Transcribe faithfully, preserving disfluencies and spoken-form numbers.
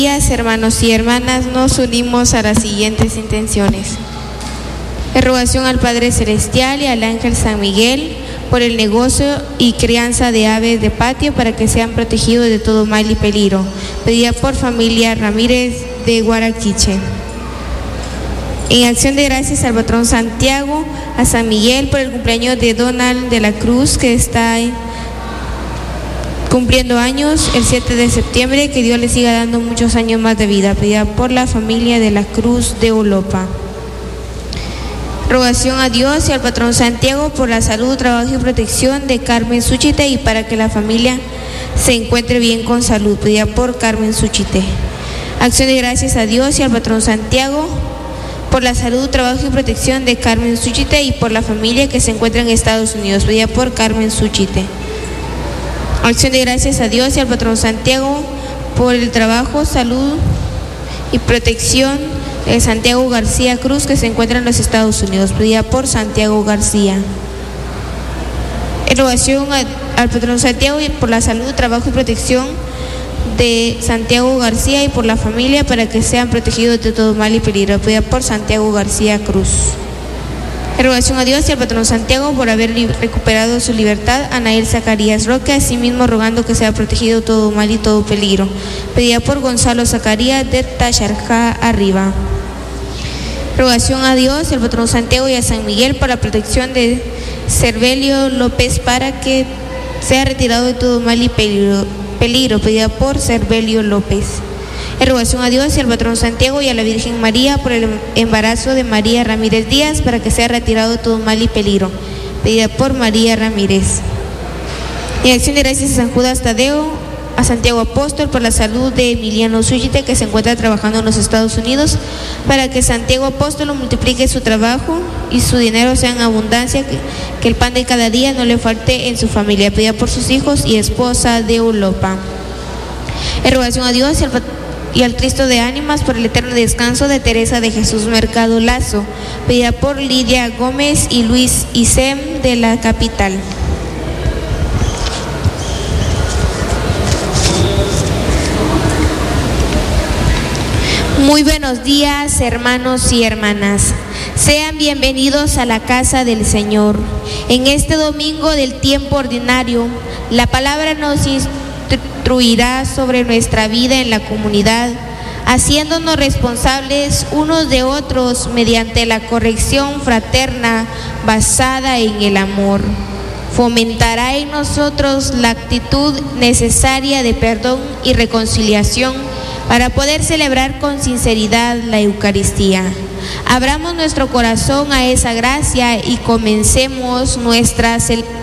Hermanos y hermanas, nos unimos a las siguientes intenciones. En rogación al Padre Celestial y al Ángel San Miguel por el negocio y crianza de aves de patio para que sean protegidos de todo mal y peligro. Pedida por familia Ramírez de Guaraquiche. En acción de gracias al patrón Santiago, a San Miguel por el cumpleaños de Donald de la Cruz, que está cumpliendo años el siete de septiembre, que Dios le siga dando muchos años más de vida. Pedida por la familia de la Cruz de Olopa. Rogación a Dios y al patrón Santiago por la salud, trabajo y protección de Carmen Suchite y para que la familia se encuentre bien con salud. Pedida por Carmen Suchite. Acción de gracias a Dios y al patrón Santiago por la salud, trabajo y protección de Carmen Suchite y por la familia que se encuentra en Estados Unidos. Pedida por Carmen Suchite. Acción de gracias a Dios y al patrón Santiago por el trabajo, salud y protección de Santiago García Cruz, que se encuentra en los Estados Unidos. Pedida por Santiago García. En rogación al patrón Santiago y por la salud, trabajo y protección de Santiago García y por la familia para que sean protegidos de todo mal y peligro. Pedida por Santiago García Cruz. En rogación a Dios y al patrón Santiago por haber recuperado su libertad, Anael Zacarías Roque, asimismo rogando que sea protegido todo mal y todo peligro. Pedida por Gonzalo Zacarías de Tacharjá Arriba. Rogación a Dios, al patrón Santiago y a San Miguel por la protección de Cervelio López para que sea retirado de todo mal y peligro. peligro pedida por Cervelio López. En rogación a Dios y al patrón Santiago y a la Virgen María por el embarazo de María Ramírez Díaz para que sea retirado de todo mal y peligro. Pedida por María Ramírez. En acción de gracias a San Judas Tadeo, a Santiago Apóstol por la salud de Emiliano Suchite, que se encuentra trabajando en los Estados Unidos, para que Santiago Apóstol multiplique su trabajo y su dinero sea en abundancia, que, que el pan de cada día no le falte en su familia. Pedida por sus hijos y esposa de Ulopa. En rogación a Dios y al patrón y al Cristo de Ánimas por el eterno descanso de Teresa de Jesús Mercado Lazo, pedida por Lidia Gómez y Luis Isem de la capital. Muy buenos días, hermanos y hermanas. Sean bienvenidos a la casa del Señor. En este domingo del tiempo ordinario, la palabra nos instruirá sobre nuestra vida en la comunidad, haciéndonos responsables unos de otros mediante la corrección fraterna basada en el amor. Fomentará en nosotros la actitud necesaria de perdón y reconciliación para poder celebrar con sinceridad la Eucaristía. Abramos nuestro corazón a esa gracia y comencemos nuestra celebración.